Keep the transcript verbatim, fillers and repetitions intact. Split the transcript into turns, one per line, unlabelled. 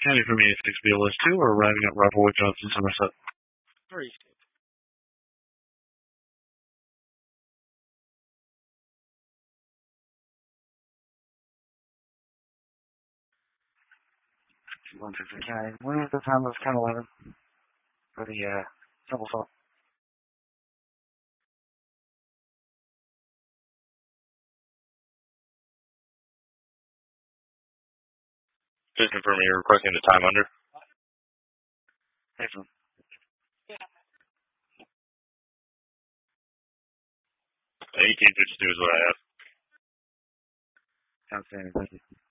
County from eighty-six B L S two, we're arriving at Rapplewood Johnson, Somerset.
Three.
one fifty County. When was the time of ten eleven for the uh, simple assault?
Just confirming you're requesting the time under.
Excellent.
eighteen fifty-two is what I have.
Outstanding. Thank you.